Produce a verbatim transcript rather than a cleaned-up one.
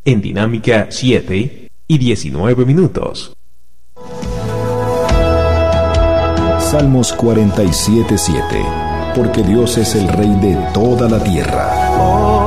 en Dinámica siete y diecinueve minutos. Salmos cuarenta y siete, siete. Porque Dios es el Rey de toda la tierra.